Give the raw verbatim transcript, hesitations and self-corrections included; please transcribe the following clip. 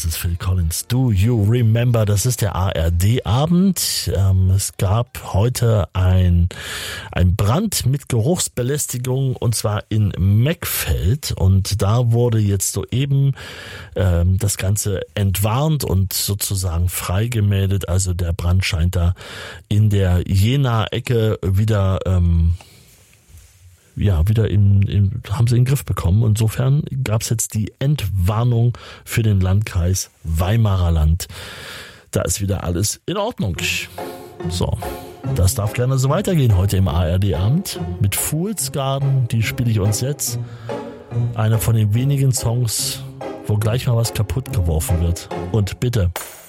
Das ist Phil Collins. Do You Remember? Das ist der A R D-Abend. Ähm, es gab heute ein, ein Brand mit Geruchsbelästigung und zwar in Meckfeld. Und da wurde jetzt soeben ähm, das Ganze entwarnt und sozusagen freigemeldet. Also der Brand scheint da in der Jena-Ecke wieder... Ähm, ja, wieder in, in, haben sie in den Griff bekommen. Insofern gab es jetzt die Entwarnung für den Landkreis Weimarer Land. Da ist wieder alles in Ordnung. So, das darf gerne so weitergehen heute im A R D-Abend mit Fool's Garden. Die spiele ich uns jetzt. Einer von den wenigen Songs, wo gleich mal was kaputt geworfen wird. Und bitte,